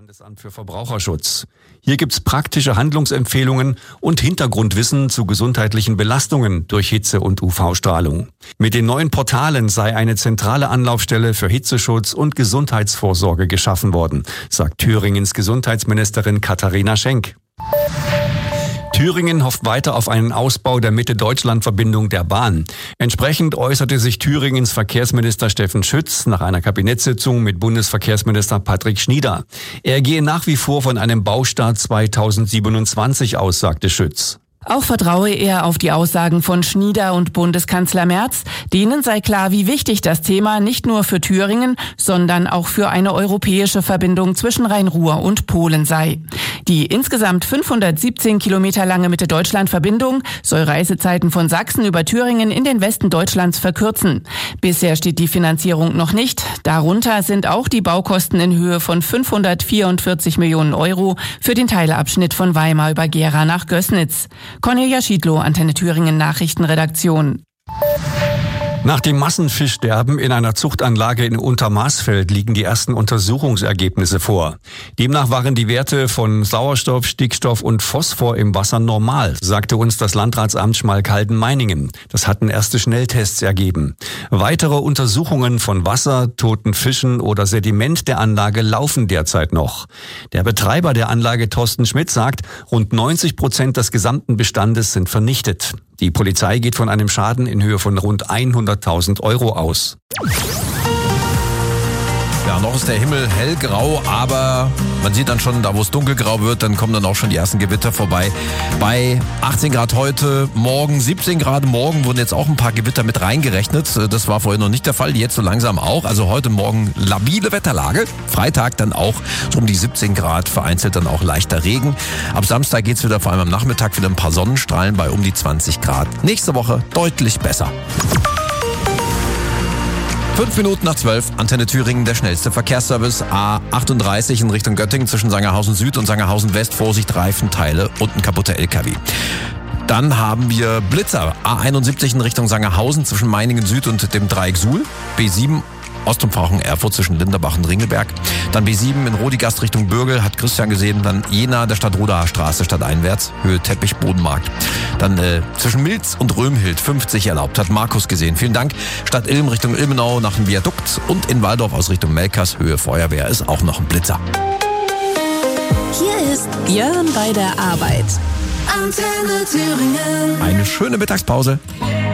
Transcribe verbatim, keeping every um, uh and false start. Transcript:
Landesamt für Verbraucherschutz. Hier gibt's praktische Handlungsempfehlungen und Hintergrundwissen zu gesundheitlichen Belastungen durch Hitze- und U V-Strahlung. Mit den neuen Portalen sei eine zentrale Anlaufstelle für Hitzeschutz und Gesundheitsvorsorge geschaffen worden, sagt Thüringens Gesundheitsministerin Katharina Schenk. Thüringen hofft weiter auf einen Ausbau der Mitte-Deutschland-Verbindung der Bahn. Entsprechend äußerte sich Thüringens Verkehrsminister Steffen Schütz nach einer Kabinettssitzung mit Bundesverkehrsminister Patrick Schnieder. Er gehe nach wie vor von einem Baustart zweitausendsiebenundzwanzig aus, sagte Schütz. Auch vertraue er auf die Aussagen von Schnieder und Bundeskanzler Merz. Denen sei klar, wie wichtig das Thema nicht nur für Thüringen, sondern auch für eine europäische Verbindung zwischen Rhein-Ruhr und Polen sei. Die insgesamt fünfhundertsiebzehn Kilometer lange Mitte-Deutschland-Verbindung soll Reisezeiten von Sachsen über Thüringen in den Westen Deutschlands verkürzen. Bisher steht die Finanzierung noch nicht. Darunter sind auch die Baukosten in Höhe von fünfhundertvierundvierzig Millionen Euro für den Teilabschnitt von Weimar über Gera nach Gößnitz. Cornelia Schiedlow, Antenne Thüringen Nachrichtenredaktion. Nach dem Massenfischsterben in einer Zuchtanlage in Untermaßfeld liegen die ersten Untersuchungsergebnisse vor. Demnach waren die Werte von Sauerstoff, Stickstoff und Phosphor im Wasser normal, sagte uns das Landratsamt Schmalkalden-Meiningen. Das hatten erste Schnelltests ergeben. Weitere Untersuchungen von Wasser, toten Fischen oder Sediment der Anlage laufen derzeit noch. Der Betreiber der Anlage, Thorsten Schmidt, sagt, rund neunzig Prozent des gesamten Bestandes sind vernichtet. Die Polizei geht von einem Schaden in Höhe von rund hunderttausend Euro aus. Ja, noch ist der Himmel hellgrau, aber man sieht dann schon, da wo es dunkelgrau wird, dann kommen dann auch schon die ersten Gewitter vorbei. Bei achtzehn Grad heute, morgen siebzehn Grad, morgen wurden jetzt auch ein paar Gewitter mit reingerechnet. Das war vorhin noch nicht der Fall, jetzt so langsam auch. Also heute Morgen labile Wetterlage. Freitag dann auch so um die siebzehn Grad, vereinzelt dann auch leichter Regen. Ab Samstag geht's wieder, vor allem am Nachmittag, wieder ein paar Sonnenstrahlen bei um die zwanzig Grad. Nächste Woche deutlich besser. Fünf Minuten nach zwölf, Antenne Thüringen, der schnellste Verkehrsservice. A achtunddreißig in Richtung Göttingen zwischen Sangerhausen Süd und Sangerhausen West. Vorsicht, Reifenteile und ein kaputter L K W. Dann haben wir Blitzer. A einundsiebzig in Richtung Sangerhausen zwischen Meiningen Süd und dem Dreieck Suhl. B sieben Ostumfahrung Erfurt zwischen Linderbach und Ringelberg. Dann B sieben in Rodigast Richtung Bürgel, hat Christian gesehen. Dann Jena, der Stadtrodaer Straße, stadteinwärts, Höhe Teppich, Bodenmarkt. Dann äh, zwischen Milz und Römhild fünfzig erlaubt, hat Markus gesehen. Vielen Dank. Stadt Ilm Richtung Ilmenau nach dem Viadukt und in Waldorf aus Richtung Melkers, Höhe Feuerwehr, ist auch noch ein Blitzer. Hier ist Björn bei der Arbeit. Antenne Thüringen. Eine schöne Mittagspause.